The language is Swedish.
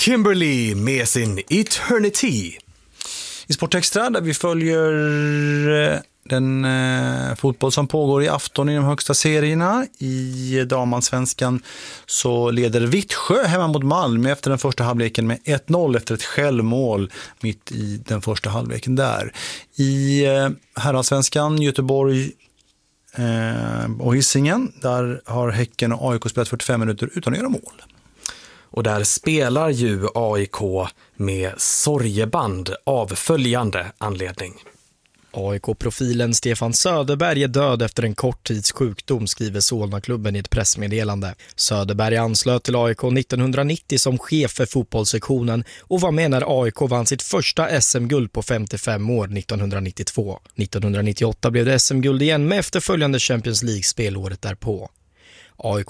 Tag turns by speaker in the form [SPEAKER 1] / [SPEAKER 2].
[SPEAKER 1] Kimberly med sin Eternity. I Sportextra där vi följer den fotboll som pågår i afton i de högsta serierna. I damansvenskan så leder Vittsjö hemma mot Malmö efter den första halvleken med 1-0 efter ett självmål mitt i den första halvleken där. I herrallsvenskan Göteborg och Hisingen, där har Häcken och AIK spelat 45 minuter utan att göra mål.
[SPEAKER 2] Och där spelar ju AIK med sorgeband av följande anledning.
[SPEAKER 3] AIK-profilen Stefan Söderberg är död efter en kort tids sjukdom, skriver Solna-klubben i ett pressmeddelande. Söderberg anslöt till AIK 1990 som chef för fotbollssektionen och var med när AIK vann sitt första SM-guld på 55 år 1992. 1998 blev det SM-guld igen med efterföljande Champions League-spel året därpå. AIK